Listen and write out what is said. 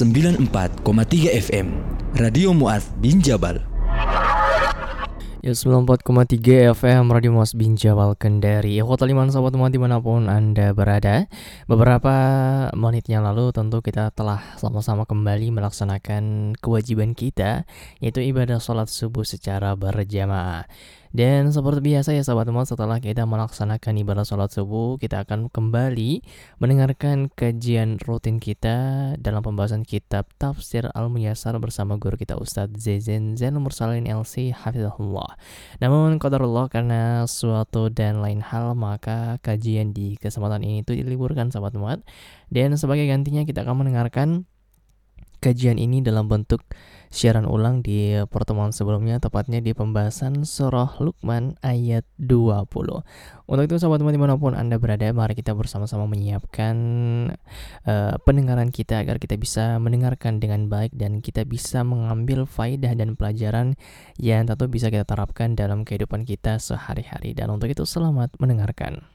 94,3 FM Radio Mu'adz bin Jabal. Ya 94,3 FM Radio Mu'adz bin Jabal Kendari. Ikhwatal iman sahabat teman dimanapun Anda berada. Beberapa menit yang lalu tentu kita telah sama-sama kembali melaksanakan kewajiban kita, yaitu ibadah sholat subuh secara berjamaah. Dan seperti biasa ya sahabat teman, setelah kita melaksanakan ibadah sholat subuh, kita akan kembali mendengarkan kajian rutin kita dalam pembahasan kitab Tafsir Al-Muyassar bersama guru kita Ustadz Zain Zainul Mursalin LC Hafizahullah. Namun qadarullah, karena suatu dan lain hal, maka kajian di kesempatan ini itu diliburkan sahabat teman. Dan sebagai gantinya kita akan mendengarkan kajian ini dalam bentuk siaran ulang di pertemuan sebelumnya, tepatnya di pembahasan surah Luqman ayat 20. Untuk itu sahabat teman dimanapun Anda berada, mari kita bersama-sama menyiapkan pendengaran kita agar kita bisa mendengarkan dengan baik dan kita bisa mengambil faidah dan pelajaran yang tentu bisa kita terapkan dalam kehidupan kita sehari-hari. Dan untuk itu selamat mendengarkan.